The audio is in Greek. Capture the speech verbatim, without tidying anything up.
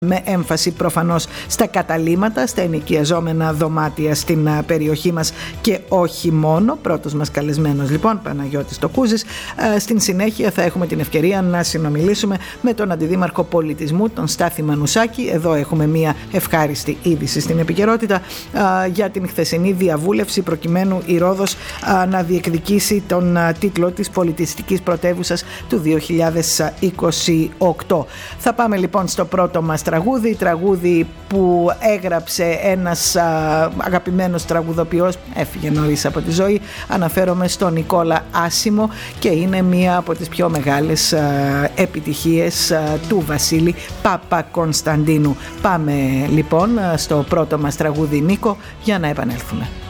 με έμφαση προφανώς στα καταλύματα, στα ενοικιαζόμενα δωμάτια στην περιοχή μας και όχι μόνο. Πρώτος μας καλεσμένος λοιπόν, Παναγιώτης Τοκούζης. Στην συνέχεια θα έχουμε την ευκαιρία να συνομιλήσουμε με τον Αντιδήμαρχο Πολιτισμού, τον Στάθη Μανουσάκη. Εδώ έχουμε μια ευχάριστη είδηση στην επικαιρότητα για την χθεσινή διαβούλευση προκειμένου η Ρόδος να διεκδικήσει τον τίτλο της πολιτιστικής πρωτεύουσας του δύο χιλιάδες είκοσι οκτώ. Θα πάμε λοιπόν στο πρώτο μας τραγούδι, τραγούδι που έγραψε ένας α, αγαπημένος τραγουδοποιός, έφυγε νωρίς από τη ζωή. Αναφέρομαι στον Νικόλα Άσιμο και είναι μία από τις πιο μεγάλες α, επιτυχίες α, του Βασίλη Παπακονσταντίνου. Πάμε λοιπόν στο πρώτο μας τραγούδι, Νίκο, για να επανέλθουμε.